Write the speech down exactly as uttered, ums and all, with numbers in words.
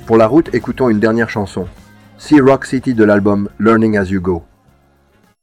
Pour la route, écoutons une dernière chanson. See Rock City de l'album Learning As You Go.